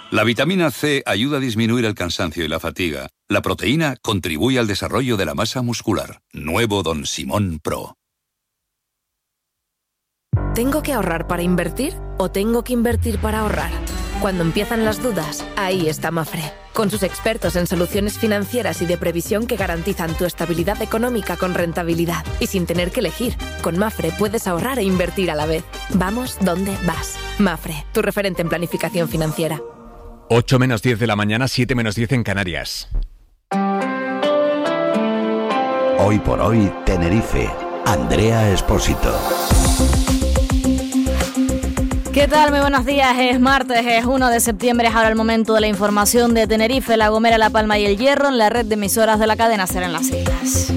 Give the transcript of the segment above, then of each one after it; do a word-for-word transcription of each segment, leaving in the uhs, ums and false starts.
La vitamina C ayuda a disminuir el cansancio y la fatiga. La proteína contribuye al desarrollo de la masa muscular. Nuevo Don Simón Pro. ¿Tengo que ahorrar para invertir o tengo que invertir para ahorrar? Cuando empiezan las dudas, ahí está Mafre, con sus expertos en soluciones financieras y de previsión que garantizan tu estabilidad económica con rentabilidad y sin tener que elegir. Con Mafre puedes ahorrar e invertir a la vez. Vamos donde vas. Mafre, tu referente en planificación financiera. ocho menos diez de la mañana, siete menos diez en Canarias. Hoy por hoy, Tenerife. Andrea Espósito. ¿Qué tal? Muy buenos días. Es martes, es uno de septiembre, es ahora el momento de la información de Tenerife, La Gomera, La Palma y El Hierro en la red de emisoras de la cadena SER en las islas.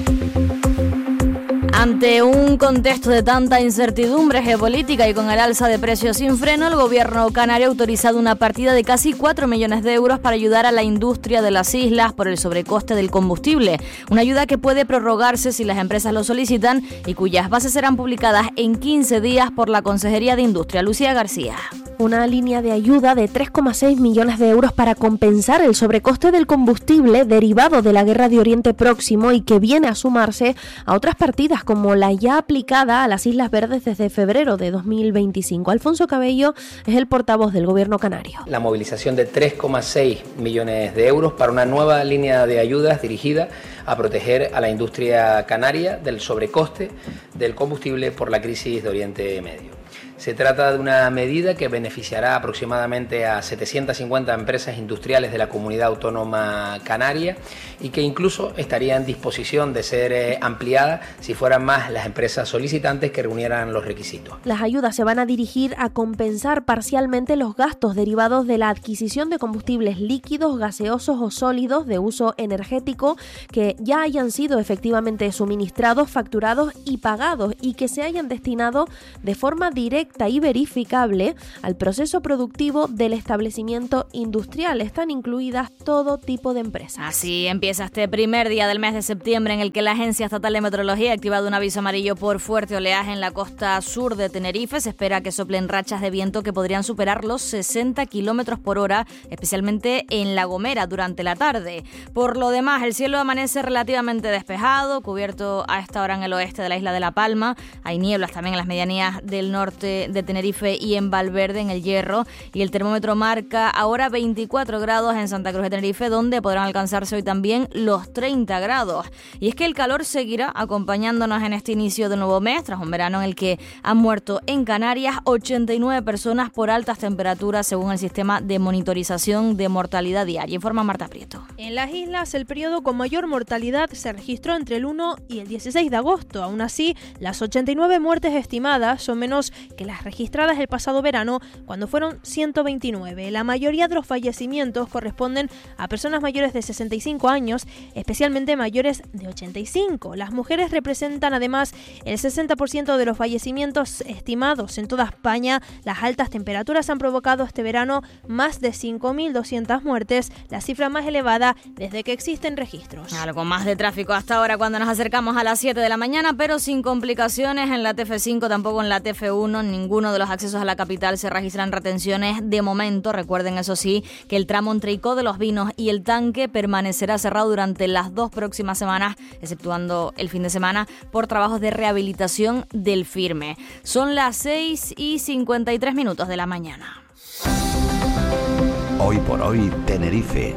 Ante un contexto de tanta incertidumbre geopolítica y con el alza de precios sin freno, el gobierno canario ha autorizado una partida de casi cuatro millones de euros para ayudar a la industria de las islas por el sobrecoste del combustible. Una ayuda que puede prorrogarse si las empresas lo solicitan y cuyas bases serán publicadas en quince días por la Consejería de Industria. Lucía García. Una línea de ayuda de tres coma seis millones de euros para compensar el sobrecoste del combustible derivado de la guerra de Oriente Próximo y que viene a sumarse a otras partidas como la ya aplicada a las Islas Verdes desde febrero de dos mil veinticinco. Alfonso Cabello es el portavoz del gobierno canario. La movilización de tres coma seis millones de euros para una nueva línea de ayudas dirigida a proteger a la industria canaria del sobrecoste del combustible por la crisis de Oriente Medio. Se trata de una medida que beneficiará aproximadamente a setecientas cincuenta empresas industriales de la comunidad autónoma canaria y que incluso estaría en disposición de ser eh, ampliada si fueran más las empresas solicitantes que reunieran los requisitos. Las ayudas se van a dirigir a compensar parcialmente los gastos derivados de la adquisición de combustibles líquidos, gaseosos o sólidos de uso energético que ya hayan sido efectivamente suministrados, facturados y pagados y que se hayan destinado de forma directa y verificable al proceso productivo del establecimiento industrial. Están incluidas todo tipo de empresas. Así empieza este primer día del mes de septiembre en el que la Agencia Estatal de Meteorología ha activado un aviso amarillo por fuerte oleaje en la costa sur de Tenerife. Se espera que soplen rachas de viento que podrían superar los sesenta kilómetros por hora, especialmente en La Gomera durante la tarde. Por lo demás, el cielo amanece relativamente despejado, cubierto a esta hora en el oeste de la isla de La Palma. Hay nieblas también en las medianías del norte de Tenerife y en Valverde, en El Hierro, y el termómetro marca ahora veinticuatro grados en Santa Cruz de Tenerife, donde podrán alcanzarse hoy también los treinta grados. Y es que el calor seguirá acompañándonos en este inicio de nuevo mes, tras un verano en el que han muerto en Canarias ochenta y nueve personas por altas temperaturas, según el sistema de monitorización de mortalidad diaria. Informa Marta Prieto. En las islas, el periodo con mayor mortalidad se registró entre el uno y el dieciséis de agosto. Aún así, las ochenta y nueve muertes estimadas son menos que las registradas el pasado verano, cuando fueron ciento veintinueve. La mayoría de los fallecimientos corresponden a personas mayores de sesenta y cinco años, especialmente mayores de ochenta y cinco. Las mujeres representan además el sesenta por ciento de los fallecimientos estimados en toda España. Las altas temperaturas han provocado este verano más de cinco mil doscientas muertes, la cifra más elevada desde que existen registros. Algo más de tráfico hasta ahora cuando nos acercamos a las siete de la mañana, pero sin complicaciones en la T F cinco, tampoco en la T F uno. Ninguno de los accesos a la capital se registran retenciones de momento. Recuerden, eso sí, que el tramo entre Icó de los Vinos y el Tanque permanecerá cerrado durante las dos próximas semanas, exceptuando el fin de semana, por trabajos de rehabilitación del firme. Son las seis y cincuenta y tres minutos de la mañana. Hoy por hoy, Tenerife.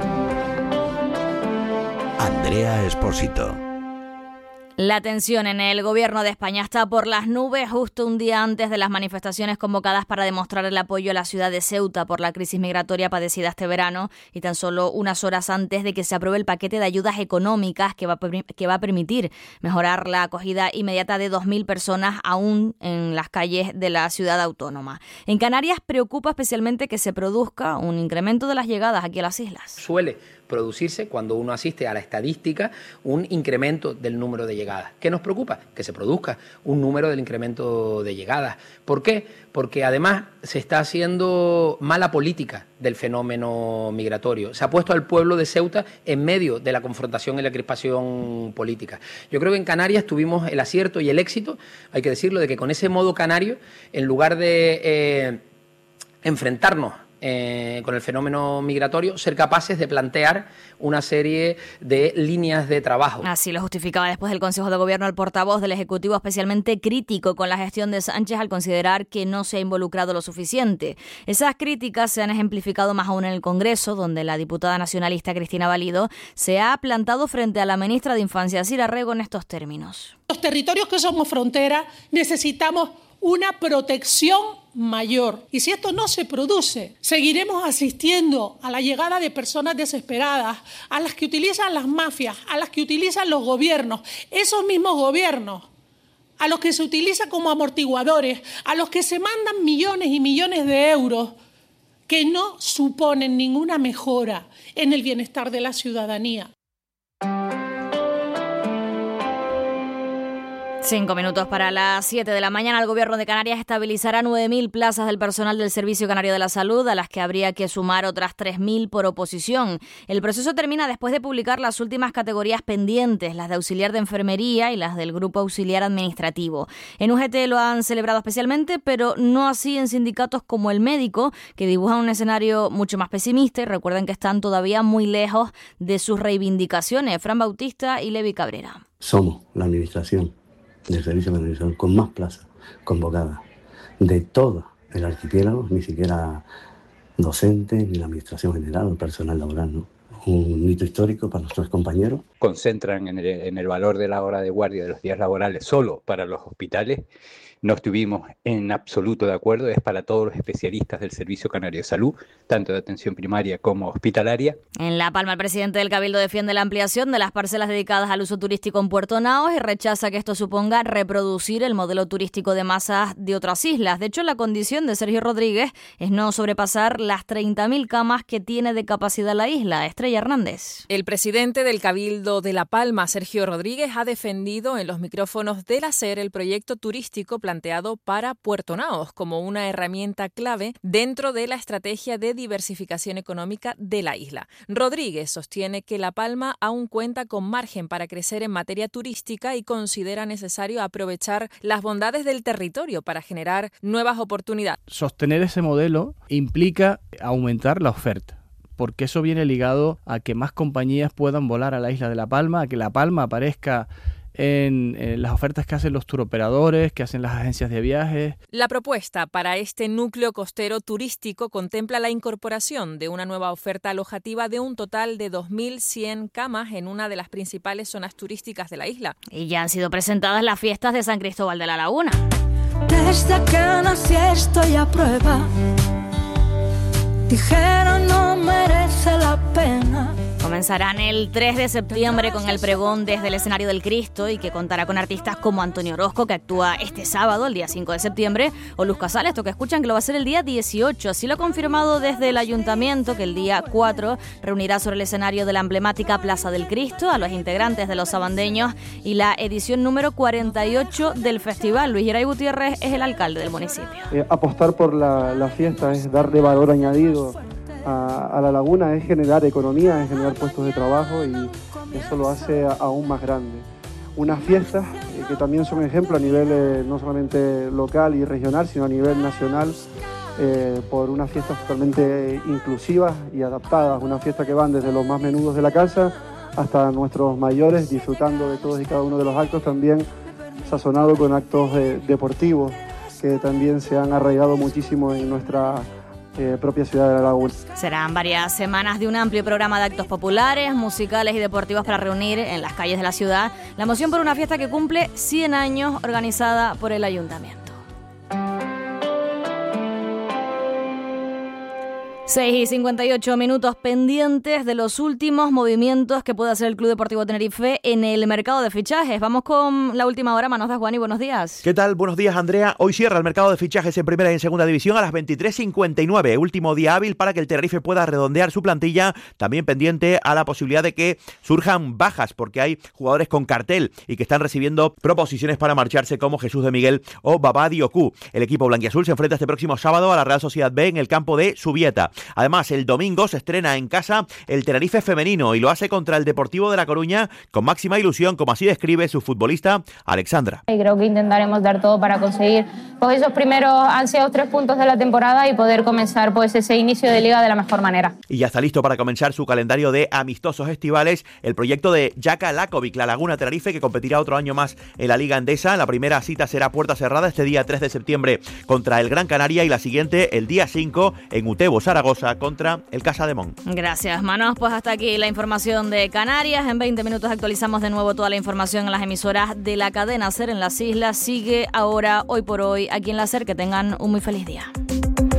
Andrea Espósito. La tensión en el gobierno de España está por las nubes justo un día antes de las manifestaciones convocadas para demostrar el apoyo a la ciudad de Ceuta por la crisis migratoria padecida este verano y tan solo unas horas antes de que se apruebe el paquete de ayudas económicas que va a, que va a permitir mejorar la acogida inmediata de dos mil personas aún en las calles de la ciudad autónoma. En Canarias preocupa especialmente que se produzca un incremento de las llegadas aquí a las islas. Suele producirse, cuando uno asiste a la estadística, un incremento del número de llegadas. ¿Qué nos preocupa? Que se produzca un número del incremento de llegadas. ¿Por qué? Porque además se está haciendo mala política del fenómeno migratorio. Se ha puesto al pueblo de Ceuta en medio de la confrontación y la crispación política. Yo creo que en Canarias tuvimos el acierto y el éxito, hay que decirlo, de que con ese modo canario, en lugar de eh, enfrentarnos eh, con el fenómeno migratorio, ser capaces de plantear una serie de líneas de trabajo. Así lo justificaba después del Consejo de Gobierno el portavoz del Ejecutivo, especialmente crítico con la gestión de Sánchez al considerar que no se ha involucrado lo suficiente. Esas críticas se han ejemplificado más aún en el Congreso, donde la diputada nacionalista Cristina Valido se ha plantado frente a la ministra de Infancia, Sira Rego, en estos términos. Los territorios que somos frontera necesitamos una protección mayor. Y si esto no se produce, seguiremos asistiendo a la llegada de personas desesperadas, a las que utilizan las mafias, a las que utilizan los gobiernos, esos mismos gobiernos, a los que se utilizan como amortiguadores, a los que se mandan millones y millones de euros que no suponen ninguna mejora en el bienestar de la ciudadanía. Cinco minutos para las siete de la mañana. El Gobierno de Canarias estabilizará nueve mil plazas del personal del Servicio Canario de la Salud, a las que habría que sumar otras tres mil por oposición. El proceso termina después de publicar las últimas categorías pendientes, las de auxiliar de enfermería y las del grupo auxiliar administrativo. En U G T lo han celebrado especialmente, pero no así en sindicatos como el médico, que dibujan un escenario mucho más pesimista y recuerden que están todavía muy lejos de sus reivindicaciones. Fran Bautista y Levi Cabrera. Somos la administración del Servicio de Administración con más plazas convocadas de todo el archipiélago, ni siquiera docentes, ni la administración general o el personal laboral, ¿no? Un hito histórico para nuestros compañeros. Concentran en el, en el valor de la hora de guardia de los días laborales solo para los hospitales. No estuvimos en absoluto de acuerdo, es para todos los especialistas del Servicio Canario de Salud, tanto de atención primaria como hospitalaria. En La Palma, el presidente del Cabildo defiende la ampliación de las parcelas dedicadas al uso turístico en Puerto Naos y rechaza que esto suponga reproducir el modelo turístico de masas de otras islas. De hecho, la condición de Sergio Rodríguez es no sobrepasar las treinta mil camas que tiene de capacidad la isla. Estrella Hernández. El presidente del Cabildo de La Palma, Sergio Rodríguez, ha defendido en los micrófonos del SER el proyecto turístico planteado para Puerto Naos como una herramienta clave dentro de la estrategia de diversificación económica de la isla. Rodríguez sostiene que La Palma aún cuenta con margen para crecer en materia turística y considera necesario aprovechar las bondades del territorio para generar nuevas oportunidades. Sostener ese modelo implica aumentar la oferta, porque eso viene ligado a que más compañías puedan volar a la isla de La Palma, a que La Palma aparezca En, en las ofertas que hacen los turoperadores, que hacen las agencias de viajes. La propuesta para este núcleo costero turístico contempla la incorporación de una nueva oferta alojativa de un total de dos mil cien camas en una de las principales zonas turísticas de la isla. Y ya han sido presentadas las fiestas de San Cristóbal de la Laguna. Desde que nací estoy a prueba. Dijeron no merece la pena. Comenzarán el tres de septiembre con el pregón desde el escenario del Cristo y que contará con artistas como Antonio Orozco, que actúa este sábado, el día cinco de septiembre, o Luz Casal, esto que escuchan que lo va a hacer el día dieciocho. Así lo ha confirmado desde el Ayuntamiento, que el día cuatro reunirá sobre el escenario de la emblemática Plaza del Cristo a los integrantes de los sabandeños y la edición número cuarenta y ocho del festival. Luis Geray Gutiérrez es el alcalde del municipio. Eh, apostar por la, la fiesta es darle valor añadido a, a la laguna, es generar economía, es generar puestos de trabajo y eso lo hace a, aún más grande. Unas fiestas eh, que también son ejemplo a nivel eh, no solamente local y regional, sino a nivel nacional, eh, por unas fiestas totalmente inclusivas y adaptadas, una fiesta que van desde los más menudos de la casa hasta nuestros mayores, disfrutando de todos y cada uno de los actos, también sazonado con actos eh, deportivos que también se han arraigado muchísimo en nuestra Eh, propia ciudad de La Laguna. Serán varias semanas de un amplio programa de actos populares, musicales y deportivos para reunir en las calles de la ciudad la emoción por una fiesta que cumple cien años, organizada por el Ayuntamiento. seis y cincuenta y ocho minutos pendientes de los últimos movimientos que puede hacer el Club Deportivo Tenerife en el mercado de fichajes. Vamos con la última hora. Manos da Juan y buenos días. ¿Qué tal? Buenos días, Andrea. Hoy cierra el mercado de fichajes en primera y en segunda división a las veintitrés cincuenta y nueve. Último día hábil para que el Tenerife pueda redondear su plantilla. También pendiente a la posibilidad de que surjan bajas, porque hay jugadores con cartel y que están recibiendo proposiciones para marcharse, como Jesús de Miguel o Babá Dioku. El equipo blanquiazul se enfrenta este próximo sábado a la Real Sociedad B en el campo de Subieta. Además, el domingo se estrena en casa el Tenerife femenino y lo hace contra el Deportivo de La Coruña con máxima ilusión, como así describe su futbolista Alexandra. Y creo que intentaremos dar todo para conseguir pues, esos primeros ansiados tres puntos de la temporada y poder comenzar pues, ese inicio de liga de la mejor manera. Y ya está listo para comenzar su calendario de amistosos estivales el proyecto de Jaka Lakovic, la Laguna Tenerife, que competirá otro año más en la Liga Endesa. La primera cita será puerta cerrada este día tres de septiembre contra el Gran Canaria y la siguiente el día cinco en Utebo, Zaragoza, contra el Casademont. Gracias, Manos. Pues hasta aquí la información de Canarias. En veinte minutos actualizamos de nuevo toda la información en las emisoras de la cadena SER en las islas. Sigue ahora, hoy por hoy, aquí en la SER. Que tengan un muy feliz día.